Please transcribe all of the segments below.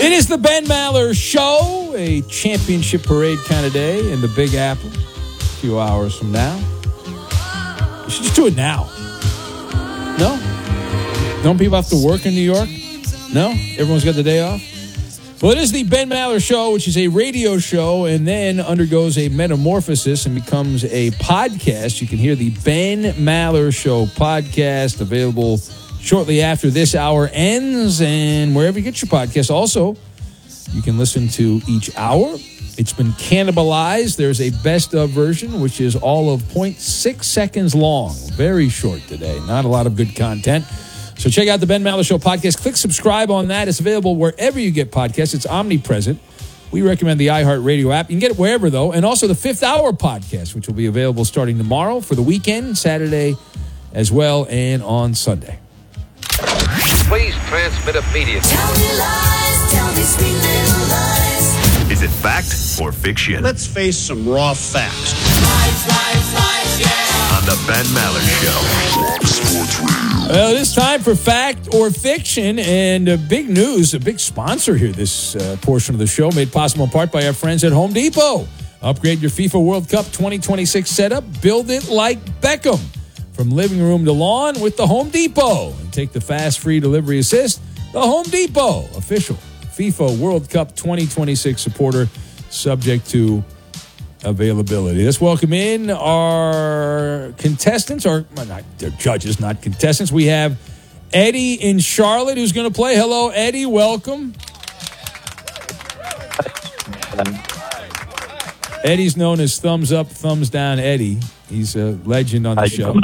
It is the Ben Maller Show, a championship parade kind of day in the Big Apple. A few hours from now. We should just do it now. No? Don't people have to work in New York? No? Everyone's got the day off? Well, it is the Ben Maller Show, which is a radio show and then undergoes a metamorphosis and becomes a podcast. You can hear the Ben Maller Show podcast available shortly after this hour ends and wherever you get your podcast. Also, you can listen to each hour. It's been cannibalized. There's a best of version, which is all of 0.6 seconds long. Very short today. Not a lot of good content. So check out the Ben Maller Show podcast. Click subscribe on that. It's available wherever you get podcasts. It's omnipresent. We recommend the iHeartRadio app. You can get it wherever, though. And also the Fifth Hour podcast, which will be available starting tomorrow for the weekend, Saturday as well, and on Sunday. Please transmit immediately. Tell me lies, tell me sweet little lies. Is it fact or fiction? Let's face some raw facts. Lies, lies, lies, yeah. On the Ben Maller Show. Sports Radio. Well, it is time for Fact or Fiction, and big news, a big sponsor here, this portion of the show, made possible in part by our friends at Home Depot. Upgrade your FIFA World Cup 2026 setup. Build it like Beckham. From living room to lawn with the Home Depot. And take the fast, free delivery assist. The Home Depot, official FIFA World Cup 2026 supporter, subject to availability. Let's welcome in our contestants, or not, they're judges, not contestants. We have Eddie in Charlotte who's going to play. Hello, Eddie. Welcome. Eddie's known as Thumbs Up, Thumbs Down Eddie. He's a legend on the show.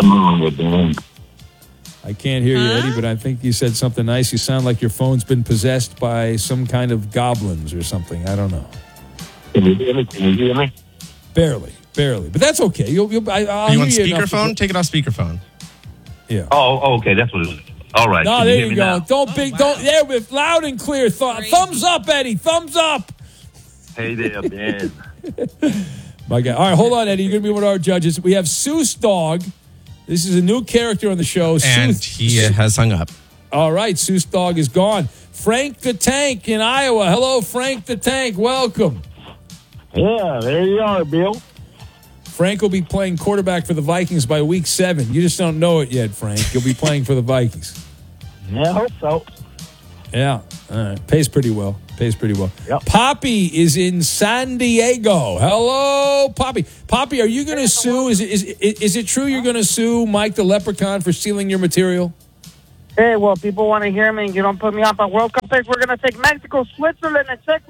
I can't hear you, Eddie, but I think you said something nice. You sound like your phone's been possessed by some kind of goblins or something. I don't know. Can you hear me? Barely. But that's okay. I'll Are you hear on you enough speakerphone? Take it off speakerphone. Yeah. Oh, okay. That's what it is. All right. No, Can there hear you me go. now? There, loud and clear. Thumbs up, Eddie. Thumbs up. Hey there, Ben. My God. All right, hold on, Eddie. You're going to be one of our judges. We have Seuss Dog. This is a new character on the show. And Seuss. he has hung up. All right, Seuss Dog is gone. Frank the Tank in Iowa. Hello, Frank the Tank. Welcome. Yeah, there you are, Bill. Frank will be playing quarterback for the Vikings by week 7. You just don't know it yet, Frank. You'll be playing for the Vikings. Yeah, I hope so. Yeah. All right. Pays pretty well. Yep. Poppy is in San Diego. Hello, Poppy. Poppy, are you going to sue? Is it true you're going to sue Mike the Leprechaun for stealing your material? Hey, well, people want to hear me and you don't put me up on World Cup picks. We're going to take Mexico, Switzerland, and Czech.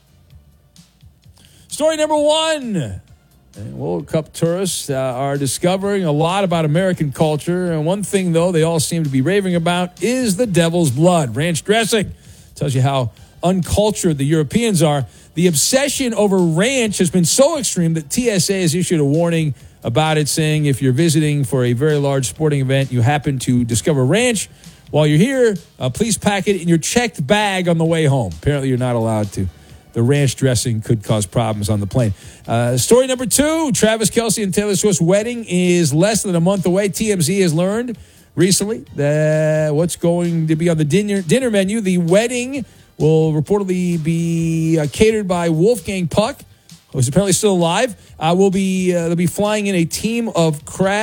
Story number 1. World Cup tourists are discovering a lot about American culture. And one thing, though, they all seem to be raving about is the devil's blood. Ranch dressing. Tells you how uncultured the Europeans are. The obsession over ranch has been so extreme that TSA has issued a warning about it, saying if you're visiting for a very large sporting event, you happen to discover ranch while you're here, please pack it in your checked bag on the way home. Apparently, you're not allowed to. The ranch dressing could cause problems on the plane. Story number 2, Travis Kelce and Taylor Swift's wedding is less than a month away. TMZ has learned recently that what's going to be on the dinner menu. The wedding will reportedly be catered by Wolfgang Puck, who's apparently still alive. They'll be flying in a team of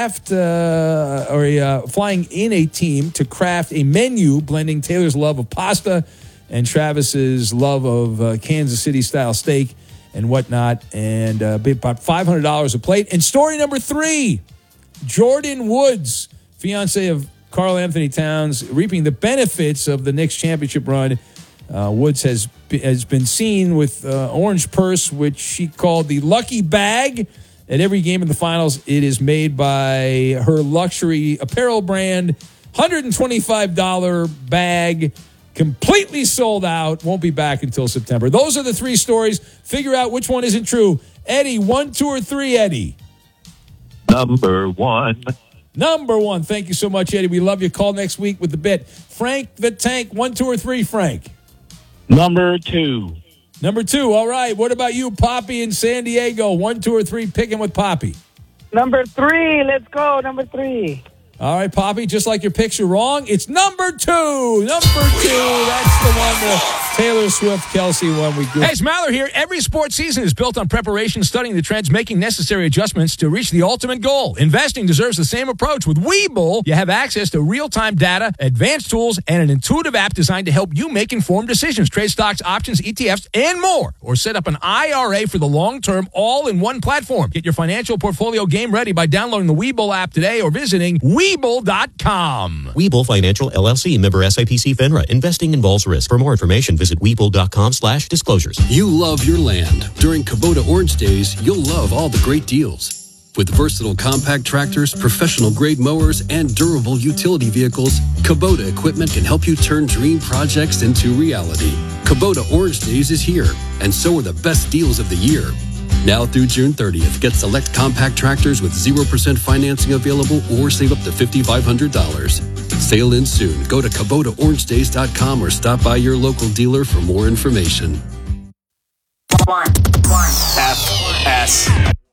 flying in a team to craft a menu blending Taylor's love of pasta and Travis's love of Kansas City-style steak and whatnot, and about $500 a plate. And story number 3, Jordan Woods, fiance of Karl Anthony Towns, reaping the benefits of the Knicks championship run. Woods has been seen with orange purse, which she called the Lucky Bag. At every game in the finals, it is made by her luxury apparel brand. $125 bag, completely sold out. Won't be back until September. Those are the 3 stories. Figure out which one isn't true. Eddie, 1, 2, or 3, Eddie? Number 1. Number 1. Thank you so much, Eddie. We love you. Call next week with the bit. Frank the Tank, 1, 2, or 3, Frank? Number 2. Number 2. All right. What about you, Poppy in San Diego? 1, 2, or 3, picking with Poppy? Number 3. Let's go. Number 3. All right, Poppy, just like your picks are wrong, it's number 2. Number 2. That's the one, the Taylor Taylor Swift, Kelsey, when we go. Hey, it's Maller here. Every sports season is built on preparation, studying the trends, making necessary adjustments to reach the ultimate goal. Investing deserves the same approach. With Webull, you have access to real-time data, advanced tools, and an intuitive app designed to help you make informed decisions. Trade stocks, options, ETFs, and more. Or set up an IRA for the long term, all in one platform. Get your financial portfolio game ready by downloading the Webull app today or visiting Webull.com. Webull Financial LLC, member SIPC FINRA. Investing involves risk. For more information, visit Webull.com/disclosures. You love your land. During Kubota Orange Days, you'll love all the great deals. With versatile compact tractors, professional-grade mowers, and durable utility vehicles, Kubota equipment can help you turn dream projects into reality. Kubota Orange Days is here, and so are the best deals of the year. Now through June 30th, get select compact tractors with 0% financing available or save up to $5,500. Sale ends soon. Go to KubotaOrangeDays.com or stop by your local dealer for more information. FS.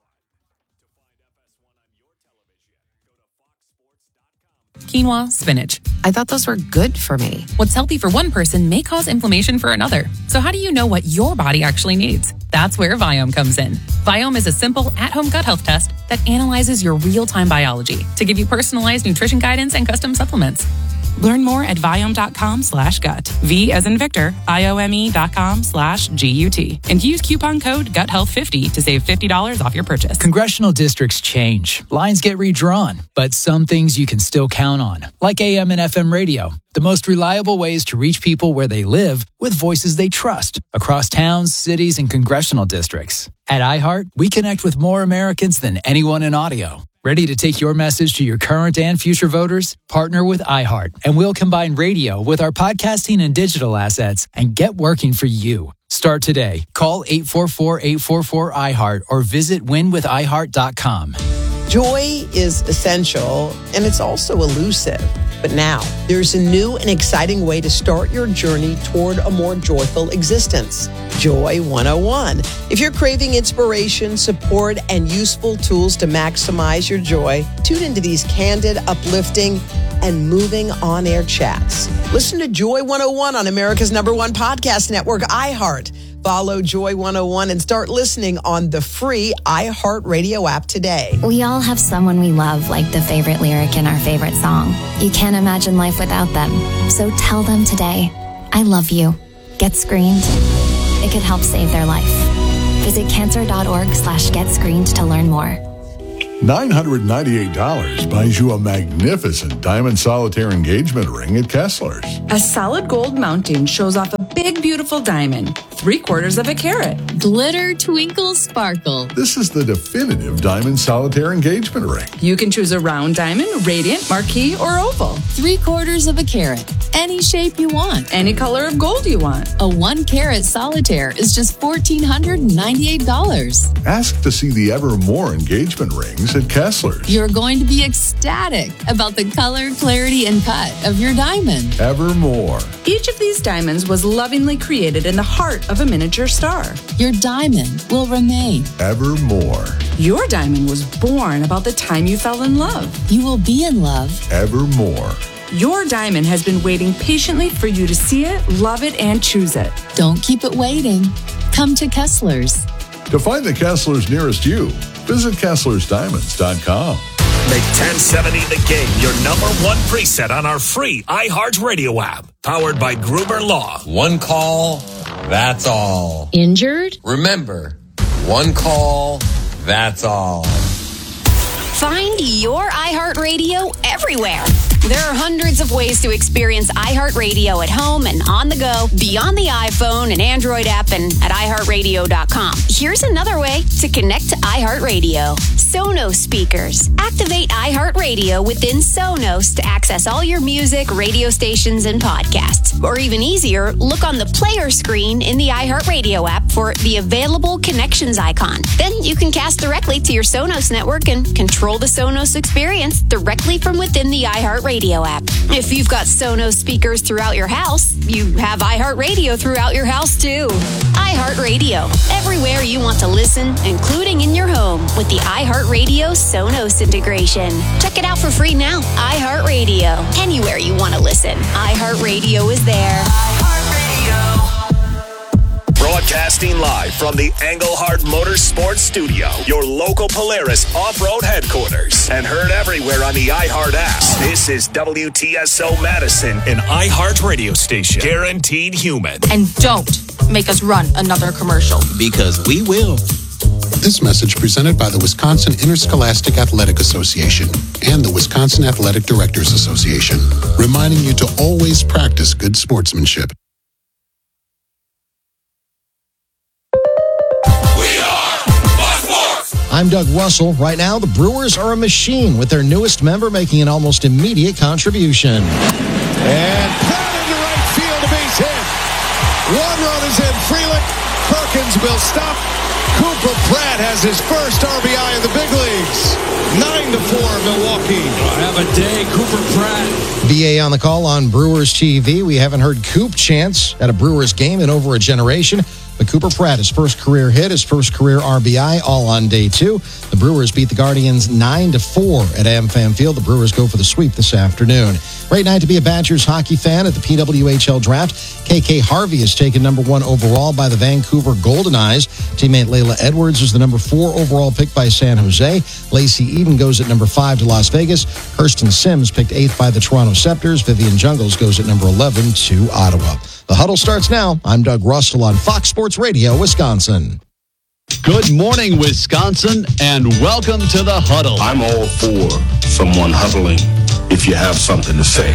Quinoa, spinach. I thought those were good for me. What's healthy for one person may cause inflammation for another. So how do you know what your body actually needs? That's where Viome comes in. Viome is a simple, at-home gut health test that analyzes your real-time biology to give you personalized nutrition guidance and custom supplements. Learn more at Viome.com/gut. V as in Victor, IOME.com/GUT. And use coupon code GUTHEALTH50 to save $50 off your purchase. Congressional districts change. Lines get redrawn. But some things you can still count on, like AM and FM radio. The most reliable ways to reach people where they live with voices they trust across towns, cities, and congressional districts. At iHeart, we connect with more Americans than anyone in audio. Ready to take your message to your current and future voters? Partner with iHeart, and we'll combine radio with our podcasting and digital assets and get working for you. Start today. Call 844-844-iHeart or visit winwithiheart.com. Joy is essential, and it's also elusive. But now, there's a new and exciting way to start your journey toward a more joyful existence. Joy 101. If you're craving inspiration, support, and useful tools to maximize your joy, tune into these candid, uplifting, and moving on-air chats. Listen to Joy 101 on America's #1 podcast network, iHeart. Follow Joy 101 and start listening on the free iHeartRadio app today. We all have someone we love, like the favorite lyric in our favorite song. You can't imagine life without them. So tell them today, I love you. Get screened. It could help save their life. Visit cancer.org/getscreened to learn more. $998 buys you a magnificent diamond solitaire engagement ring at Kessler's. A solid gold mounting shows off a big, beautiful diamond, 3/4 of a carat. Glitter, twinkle, sparkle. This is the definitive diamond solitaire engagement ring. You can choose a round diamond, radiant, marquise, or oval. 3/4 of a carat. Any shape you want. Any color of gold you want. A 1-carat solitaire is just $1,498. Ask to see the Evermore engagement rings at Kessler's. You're going to be ecstatic about the color, clarity, and cut of your diamond. Evermore. Each of these diamonds was lovingly created in the heart of a miniature star. Your diamond will remain. Evermore. Your diamond was born about the time you fell in love. You will be in love. Evermore. Your diamond has been waiting patiently for you to see it, love it, and choose it. Don't keep it waiting. Come to Kessler's. To find the Kessler's nearest you, visit Kessler'sDiamonds.com. Make 1070 The Game your #1 preset on our free iHeartRadio app. Powered by Gruber Law. One call, that's all. Injured? Remember, one call, that's all. Find your iHeartRadio everywhere. There are hundreds of ways to experience iHeartRadio at home and on the go, beyond the iPhone and Android app and at iHeartRadio.com. Here's another way to connect to iHeartRadio. Sonos speakers. Activate iHeartRadio within Sonos to access all your music, radio stations, and podcasts. Or even easier, look on the player screen in the iHeartRadio app for the available connections icon. Then you can cast directly to your Sonos network and control the Sonos experience directly from within the iHeartRadio app. If you've got Sonos speakers throughout your house, you have iHeartRadio throughout your house too. iHeartRadio, everywhere you want to listen, including in your home with the iHeartRadio Sonos integration. Check it out for free now. iHeartRadio, anywhere you want to listen. iHeartRadio is there. iHeartRadio. Broadcasting live from the Engelhard Motorsports Studio, your local Polaris off-road headquarters, and heard everywhere on the iHeart app. This is WTSO Madison, an iHeart radio station. Guaranteed human. And don't make us run another commercial. Because we will. This message presented by the Wisconsin Interscholastic Athletic Association and the Wisconsin Athletic Directors Association, reminding you to always practice good sportsmanship. I'm Doug Russell. Right now, the Brewers are a machine with their newest member making an almost immediate contribution. And down into right field, a base hit. One run is in. Freeland. Perkins will stop. Cooper Pratt has his first RBI in the big leagues. 9-4 Milwaukee. Have a day, Cooper Pratt. BA on the call on Brewers TV. We haven't heard Coop chants at a Brewers game in over a generation. But Cooper Pratt, his first career hit, his first career RBI, all on day 2. The Brewers beat the Guardians 9-4 at AmFam Field. The Brewers go for the sweep this afternoon. Great night to be a Badgers hockey fan at the PWHL Draft. KK Harvey is taken number 1 overall by the Vancouver Golden Eyes. Teammate Layla Edwards is the number 4 overall pick by San Jose. Lacey Eden goes at number 5 to Las Vegas. Kirsten Sims picked 8th by the Toronto Scepters. Vivian Jungles goes at number 11 to Ottawa. The Huddle starts now. I'm Doug Russell on Fox Sports Radio, Wisconsin. Good morning, Wisconsin, and welcome to the Huddle. I'm all for someone huddling if you have something to say.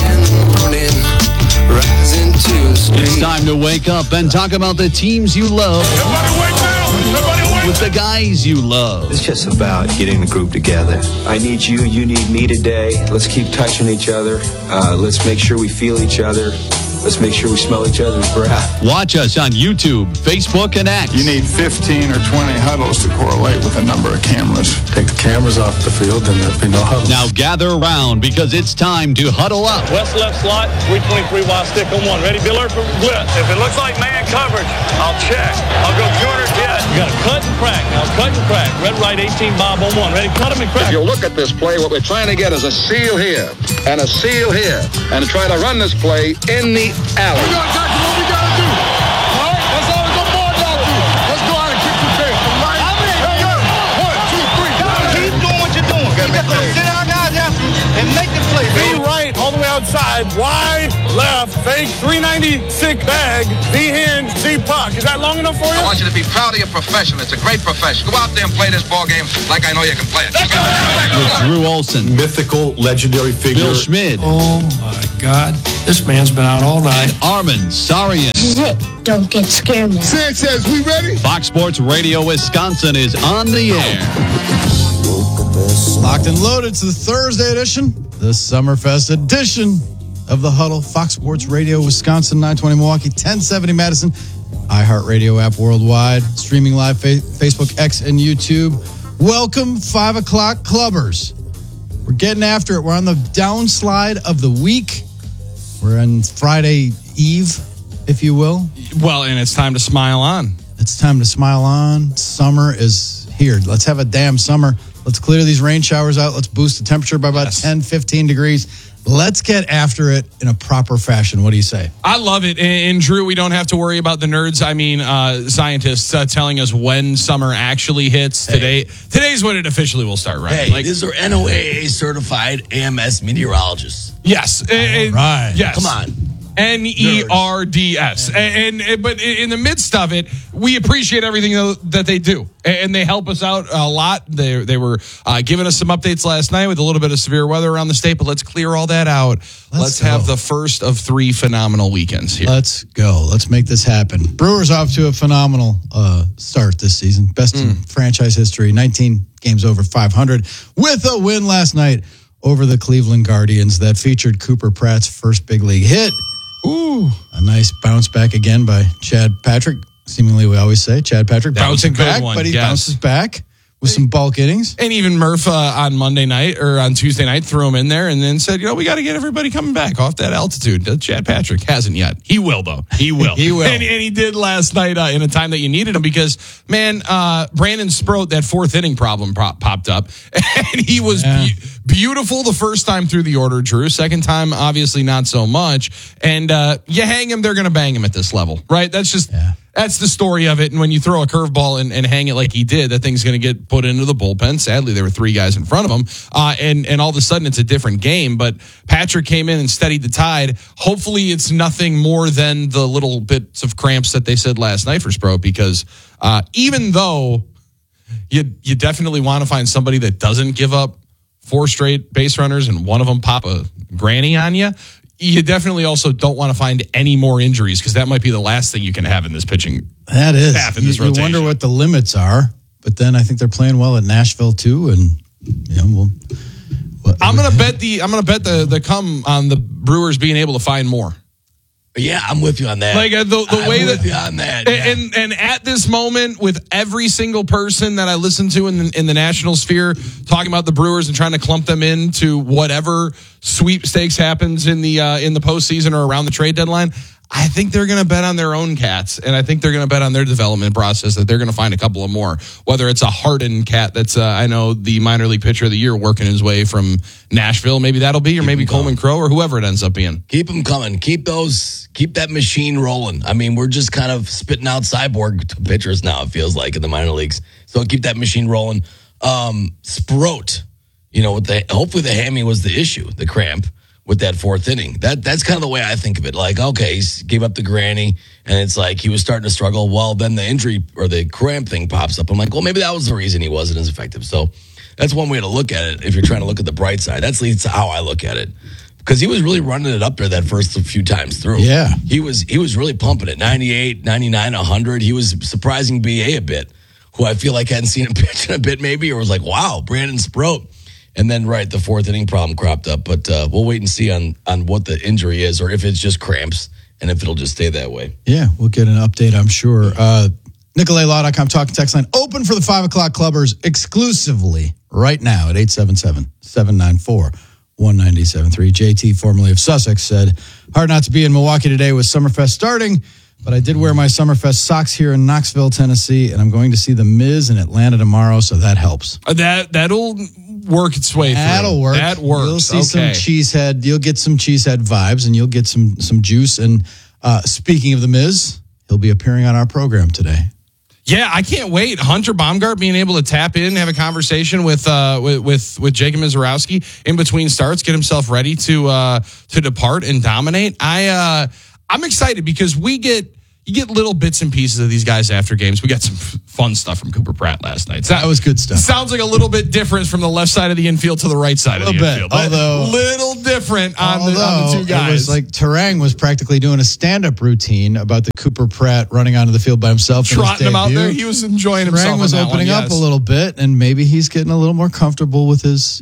It's time to wake up and talk about the teams you love. Everybody wake up! Everybody wake up! With the guys you love. It's just about getting the group together. I need you, you need me today. Let's keep touching each other. Let's make sure we feel each other. Let's make sure we smell each other's breath. Watch us on YouTube, Facebook, and X. You need 15 or 20 huddles to correlate with a number of cameras. Take the cameras off the field, then there'll be no huddles. Now gather around because it's time to huddle up. West left slot, 323 wide stick on 1. Ready, Biller for blitz. If it looks like man coverage, I'll check. I'll go corner jet. You got to cut and crack. Now cut and crack. Red right 18 Bob on 1. Ready, cut him and crack. If you look at this play, what we're trying to get is a seal here and a seal here and try to run this play in the alley. We got exactly what we got to do. All right? That's all we're going to do. Let's go out and kick the tape. Right? Keep doing what you're doing. You got to sit our guys after and make the play. V right, all the way outside. Y left, fake 396 bag. V hinge, Z puck. Is that long enough for you? I want you to be proud of your profession. It's a great profession. Go out there and play this ball game like I know you can play it. With Drew Olson. Mythical, legendary figure. Bill Schmid. Oh, my God. This man's been out all night. And Armin Sarian. This is it. Don't get scared now. Sanchez, we ready? Fox Sports Radio Wisconsin is on the air. Locked and loaded to the Thursday edition, the Summerfest edition of the Huddle. Fox Sports Radio Wisconsin, 920 Milwaukee, 1070 Madison. iHeartRadio app worldwide, streaming live Facebook, X, and YouTube. Welcome, 5 o'clock clubbers. We're getting after it. We're on the downslide of the week. We're on Friday Eve, if you will. Well, and it's time to smile on. It's time to smile on. Summer is here. Let's have a damn summer. Let's clear these rain showers out. Let's boost the temperature by about 10, 15 degrees. Let's get after it in a proper fashion. What do you say? I love it. And Drew, we don't have to worry about the nerds. I mean, scientists telling us when summer actually hits. Today's when it officially will start, right? Hey, these are NOAA certified AMS meteorologists. Yes. Right. Yes. Come on. NERDS. But in the midst of it, we appreciate everything that they do. And they help us out a lot. They were giving us some updates last night with a little bit of severe weather around the state, but let's clear all that out. Let's have the first of 3 phenomenal weekends here. Let's go. Let's make this happen. Brewers off to a phenomenal start this season. Best in franchise history. 19 games over 500 with a win last night over the Cleveland Guardians that featured Cooper Pratt's first big league hit. Ooh. A nice bounce back again by Chad Patrick. Seemingly, we always say Chad Patrick bouncing back, but he bounces back with some bulk innings. And even Murph on Monday night or on Tuesday night threw him in there and then said, we got to get everybody coming back off that altitude. Chad Patrick hasn't yet. He will, though. He will. He will. And he did last night in a time that you needed him because, man, Brandon Sproat, that 4th inning problem popped up. And he was beautiful the first time through the order, Drew. Second time, obviously not so much. And you hang him, they're going to bang him at this level, right? That's just that's the story of it. And when you throw a curveball and hang it like he did, that thing's going to get put into the bullpen. Sadly, there were 3 guys in front of him, and all of a sudden it's a different game. But Patrick came in and steadied the tide. Hopefully, it's nothing more than the little bits of cramps that they said last night for Sproat, because even though you definitely want to find somebody that doesn't give up 4 straight base runners and one of them pop a granny on you, you definitely also don't want to find any more injuries, because that might be the last thing you can have in this pitching staff in this rotation. You wonder what the limits are, but then I think they're playing well at Nashville too, and I'm gonna bet the come on the Brewers being able to find more. Yeah, I'm with you on that. Like the way that, you on that. Yeah. And at this moment, with every single person that I listen to in the national sphere talking about the Brewers and trying to clump them into whatever sweepstakes happens in the postseason or around the trade deadline, I think they're going to bet on their own cats, and I think they're going to bet on their development process that they're going to find a couple of more. Whether it's a Harden cat that's I know the minor league pitcher of the year working his way from Nashville, maybe that'll be, or maybe Coleman Crow or whoever it ends up being. Keep them coming. Keep that machine rolling. I mean, we're just kind of spitting out cyborg pitchers now, it feels like, in the minor leagues. So keep that machine rolling. Sproat, hopefully the hammy was the issue, the cramp with that 4th inning. That's kind of the way I think of it. Like, okay, he gave up the granny, and it's like he was starting to struggle. Well, then the injury or the cramp thing pops up. I'm like, well, maybe that was the reason he wasn't as effective. So that's one way to look at it if you're trying to look at the bright side. That's at least how I look at it. Because he was really running it up there that first few times through. Yeah. He was really pumping it. 98, 99, 100. He was surprising BA a bit, who I feel like hadn't seen him pitch in a bit maybe, or was like, wow, Brandon Sproat. And then, the 4th inning problem cropped up. But we'll wait and see on what the injury is, or if it's just cramps, and if it'll just stay that way. Yeah, we'll get an update, I'm sure. NicoletLaw.com talking text line open for the 5 o'clock clubbers exclusively right now at 877-794-1973. JT, formerly of Sussex, said, hard not to be in Milwaukee today with Summerfest starting, but I did wear my Summerfest socks here in Knoxville, Tennessee, and I'm going to see The Miz in Atlanta tomorrow, so that helps. That'll work its way through. That'll work. That works. You'll see some cheesehead. You'll get some cheesehead vibes, and you'll get some juice. And speaking of The Miz, he'll be appearing on our program today. Yeah, I can't wait. Hunter Baumgart being able to tap in, have a conversation with Jacob Mizorowski in between starts, get himself ready to depart and dominate. I'm excited because you get little bits and pieces of these guys after games. We got some fun stuff from Cooper Pratt last night. That was good stuff. Sounds like a little bit different from the left side of the infield to the right side of the infield. Although little different on the two guys. It was like Terang was practically doing a stand-up routine about the Cooper Pratt running onto the field by himself. Trotting him out there. He was enjoying himself. Terang was opening up a little bit, and maybe he's getting a little more comfortable with his,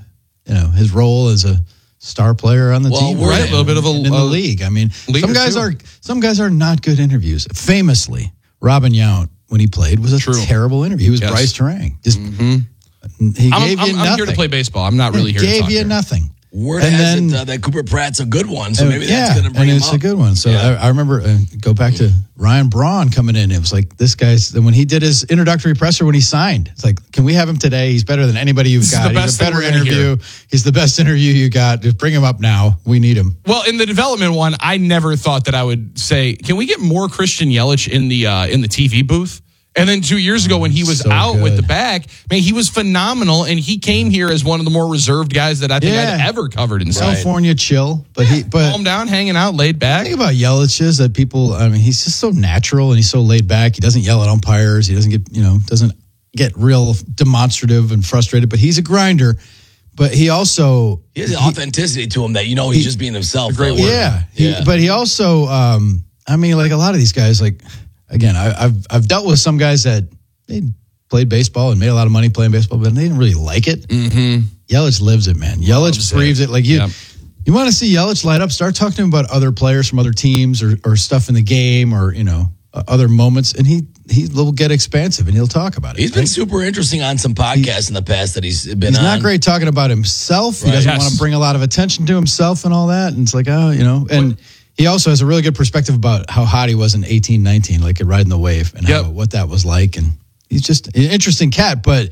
his role as a star player on the team, right? A little bit of in the league. I mean, some guys are not good interviews. Famously, Robin Yount, when he played, was a terrible interview. He was Bryce Terang. He gave you nothing. I'm here to play baseball. I'm not really here to talk. Gave you nothing. Word has it that Cooper Pratt's a good one, so maybe that's going to bring him up. And it's a good one. So I remember, go back to Ryan Braun coming in. It was like, this guy's, when he did his introductory presser when he signed, it's like, can we have him today? He's better than anybody you've got. He's a better interview. He's the best interview you got. Just bring him up now. We need him. Well, in the development one, I never thought that I would say, can we get more Christian Yelich in the TV booth? And then 2 years ago when he was out with the back, man, he was phenomenal. And he came here as one of the more reserved guys that I think I'd ever covered in California chill. But calm down, hanging out, laid back. The thing about Yelich is that he's just so natural and he's so laid back. He doesn't yell at umpires. He doesn't get real demonstrative and frustrated, but he's a grinder. But he also... He has an authenticity to him that, he's just being himself. Great word. But he also, like a lot of these guys, again, I've dealt with some guys that they played baseball and made a lot of money playing baseball, but they didn't really like it. Mm-hmm. Yelich lives it, man. Yelich breathes it. Like you want to see Yelich light up, start talking to him about other players from other teams or stuff in the game or, other moments. And he will get expansive and he'll talk about it. He's been super interesting on some podcasts in the past that he's been on. He's not great talking about himself. Right. He doesn't want to bring a lot of attention to himself and all that. And it's like, and he also has a really good perspective about how hot he was in 18-19, like riding the wave and what that was like. And he's just an interesting cat, but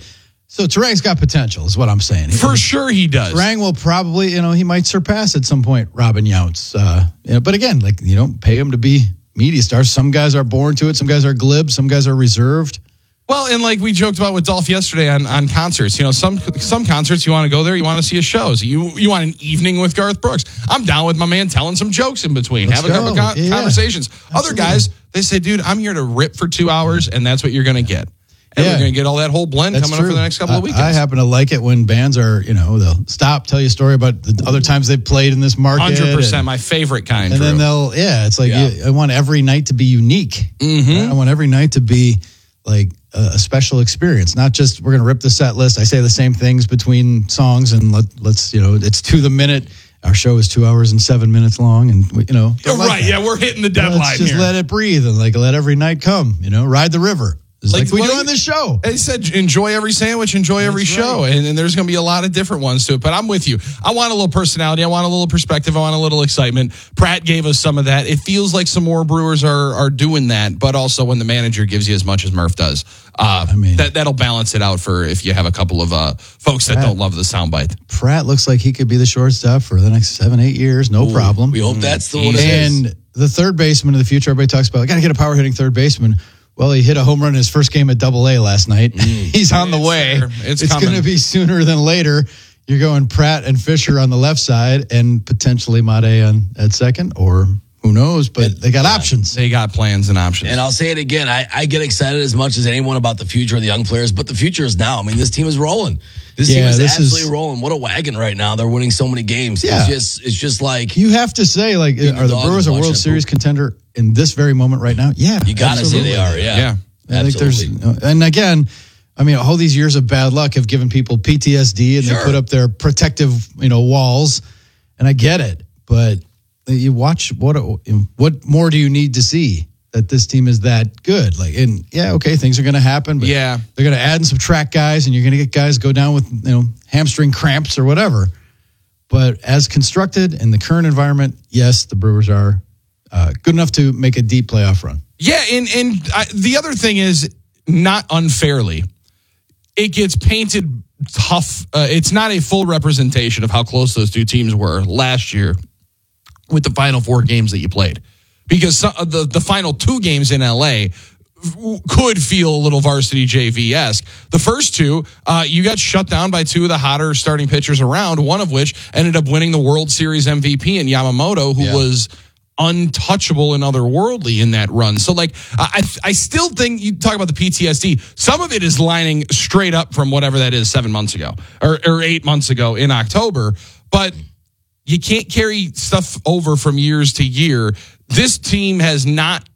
So Terang's got potential, is what I'm saying. For sure he does. Terang will probably, he might surpass at some point Robin Yountz. But again, like, you don't pay him to be media stars. Some guys are born to it. Some guys are glib. Some guys are reserved. Well, and like we joked about with Dolph yesterday on concerts, some concerts you want to go there, you want to see a show. So you want an evening with Garth Brooks. I'm down with my man telling some jokes in between, having a couple conversations. Absolutely. Other guys, they say, dude, I'm here to rip for 2 hours, and that's what you're going to get. And we're going to get all that whole blend coming up for the next couple of weekends. I happen to like it when bands are, they'll stop, tell you a story about the other times they've played in this market. 100%, my favorite kind. And then it's like, I want every night to be unique. Mm-hmm. I want every night to be like a special experience, not just we're going to rip the set list. I say the same things between songs and let's it's to the minute. Our show is 2 hours and 7 minutes long, and we're hitting the deadline. Let's just let it breathe and let every night come. Ride the river. It's like we do on this show. They said, enjoy every sandwich, enjoy every show. And there's going to be a lot of different ones to it. But I'm with you. I want a little personality. I want a little perspective. I want a little excitement. Pratt gave us some of that. It feels like some more Brewers are doing that. But also when the manager gives you as much as Murph does, that'll balance it out for if you have a couple of folks that don't love the soundbite. Pratt looks like he could be the shortstop for the next 7-8 years. No problem. We hope that's the one it is. is. The third baseman of the future, everybody talks about, I got to get a power hitting third baseman. Well, he hit a home run in his first game at AA last night. He's on the way. It's going to be sooner than later. You're going Pratt and Fisher on the left side and potentially Made at second, or who knows, but they got options. They got plans and options. And I'll say it again. I get excited as much as anyone about the future of the young players, but the future is now. I mean, this team is rolling. This team is absolutely rolling. What a wagon right now. They're winning so many games. Yeah. It's just like... You have to say, are the Brewers a World Series contender in this very moment right now? Yeah. You got to say they are, yeah. I think and again, all these years of bad luck have given people PTSD and they put up their protective, walls. And I get it, but you watch what more do you need to see that this team is that good? Things are going to happen, but they're going to add and subtract guys, and you're going to get guys go down with hamstring cramps or whatever. But as constructed in the current environment, yes, the Brewers are good enough to make a deep playoff run. Yeah, and the other thing is, not unfairly, it gets painted tough. It's not a full representation of how close those two teams were last year with the final 4 games that you played. Because the final 2 games in LA could feel a little varsity JV-esque. The first 2, you got shut down by 2 of the hotter starting pitchers around, one of which ended up winning the World Series MVP in Yamamoto, who was untouchable and otherworldly in that run. So, I still think you talk about the PTSD. Some of it is lining straight up from whatever that is 7 months ago or 8 months ago in October. But you can't carry stuff over from years to year. This team has not